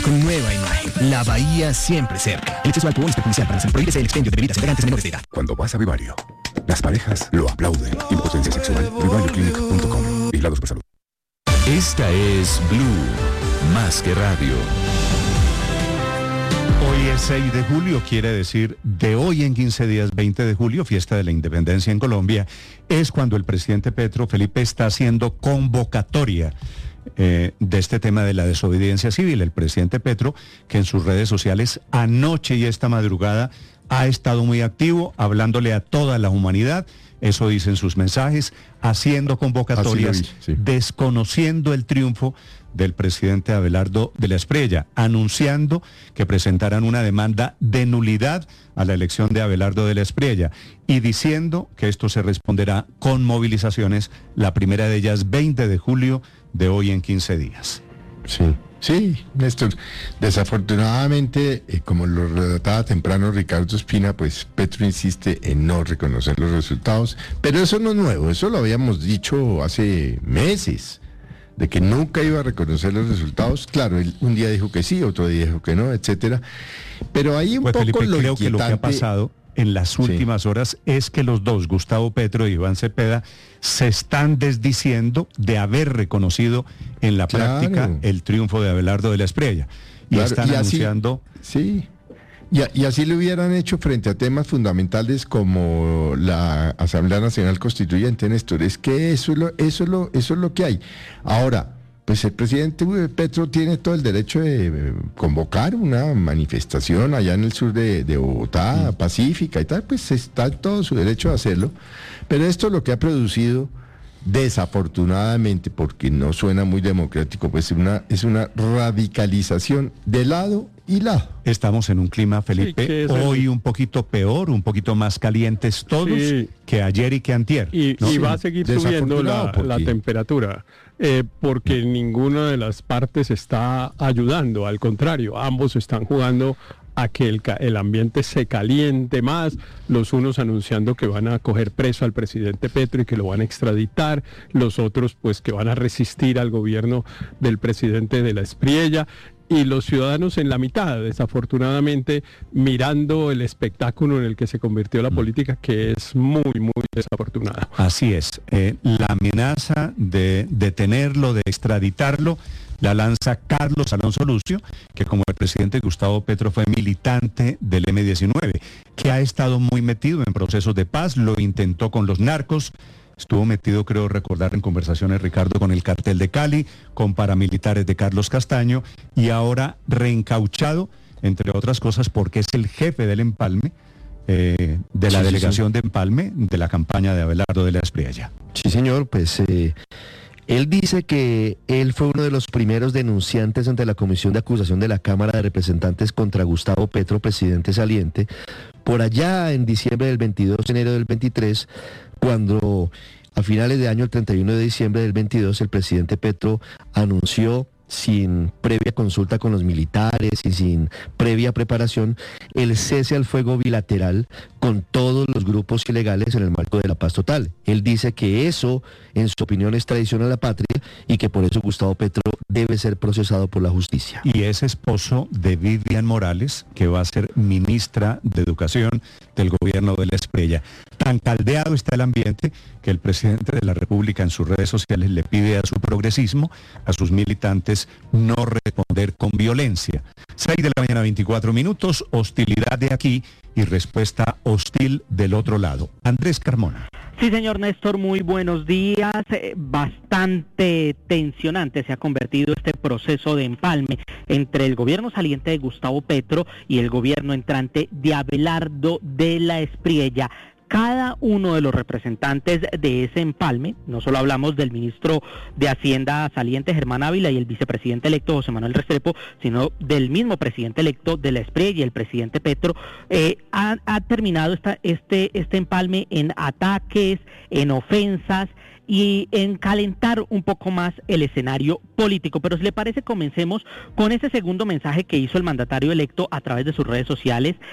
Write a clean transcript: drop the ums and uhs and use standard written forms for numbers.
con nueva imagen. La bahía siempre cerca. El exceso de alcohol es perjudicial para la salud. Prohíbese el expendio de bebidas embriagantes a menores de edad. Cuando vas a Vivario, las parejas lo aplauden. Impotencia sexual. VivarioClinic.com. Vigilados por salud. Esta es Blue, más que radio. Hoy es 6 de julio, quiere decir de hoy en 15 días, 20 de julio, fiesta de la independencia en Colombia, es cuando el presidente Petro, Felipe, está haciendo convocatoria de este tema de la desobediencia civil. El presidente Petro, que en sus redes sociales anoche y esta madrugada ha estado muy activo, hablándole a toda la humanidad, eso dicen sus mensajes, haciendo convocatorias, desconociendo el triunfo del presidente Abelardo de la Espriella, anunciando que presentarán una demanda de nulidad a la elección de Abelardo de la Espriella y diciendo que esto se responderá con movilizaciones, la primera de ellas 20 de julio de hoy en 15 días. Sí, Néstor, desafortunadamente, como lo relataba temprano Ricardo Espina, pues Petro insiste en no reconocer los resultados, pero eso no es nuevo, eso lo habíamos dicho hace meses, de que nunca iba a reconocer los resultados. Claro, él un día dijo que sí, otro día dijo que no, etcétera, pero ahí un poco Felipe, lo creo inquietante... que lo que ha pasado en las últimas horas es que los dos, Gustavo Petro y Iván Cepeda, se están desdiciendo de haber reconocido en la práctica el triunfo de Abelardo de la Espriella. Y están anunciando... Sí, y así lo hubieran hecho frente a temas fundamentales como la Asamblea Nacional Constituyente, Néstor. Es que eso es lo que hay. Ahora, pues el presidente Petro tiene todo el derecho de convocar una manifestación allá en el sur de Bogotá, pacífica y tal, pues está en todo su derecho a hacerlo, pero esto lo que ha producido, desafortunadamente, porque no suena muy democrático, pues es una radicalización de lado y lado. Estamos en un clima, Felipe, hoy un poquito peor, un poquito más calientes todos que ayer y que antier. Y va a seguir subiendo la temperatura, porque ninguna de las partes está ayudando, al contrario, ambos están jugando a que el ambiente se caliente más, los unos anunciando que van a coger preso al presidente Petro y que lo van a extraditar, los otros pues que van a resistir al gobierno del presidente de la Espriella, y los ciudadanos en la mitad, desafortunadamente, mirando el espectáculo en el que se convirtió la política, que es muy, muy desafortunado. Así es, la amenaza de detenerlo, de extraditarlo, la lanza Carlos Alonso Lucio, que como el presidente Gustavo Petro fue militante del M-19, que ha estado muy metido en procesos de paz, lo intentó con los narcos, estuvo metido, creo recordar en conversaciones, Ricardo, con el cartel de Cali, con paramilitares de Carlos Castaño, y ahora reencauchado, entre otras cosas, porque es el jefe del Empalme, de la delegación de Empalme, de la campaña de Abelardo de la Espriella. Sí, señor, pues... Él dice que él fue uno de los primeros denunciantes ante la Comisión de Acusación de la Cámara de Representantes contra Gustavo Petro, presidente saliente, por allá en diciembre del 22, enero del 23, cuando a finales de año, el 31 de diciembre del 22, el presidente Petro anunció, sin previa consulta con los militares y sin previa preparación, el cese al fuego bilateral con todos los grupos ilegales en el marco de la paz total. Él dice que eso, en su opinión, es traición a la patria y que por eso Gustavo Petro debe ser procesado por la justicia. Y es esposo de Vivian Morales, que va a ser ministra de Educación del gobierno de la Espriella. Tan caldeado está el ambiente que el presidente de la República en sus redes sociales le pide a su progresismo, a sus militantes, no responder con violencia. 6 de la mañana, 24 minutos, hostilidad de aquí y respuesta hostil del otro lado. Andrés Carmona. Sí, señor Néstor, muy buenos días. Bastante tensionante se ha convertido este proceso de empalme entre el gobierno saliente de Gustavo Petro y el gobierno entrante de Abelardo de la Espriella. Cada uno de los representantes de ese empalme, no solo hablamos del ministro de Hacienda saliente Germán Ávila y el vicepresidente electo José Manuel Restrepo, sino del mismo presidente electo de la Espriella y el presidente Petro, ha terminado este empalme en ataques, en ofensas y en calentar un poco más el escenario político. Pero si le parece, comencemos con ese segundo mensaje que hizo el mandatario electo a través de sus redes sociales,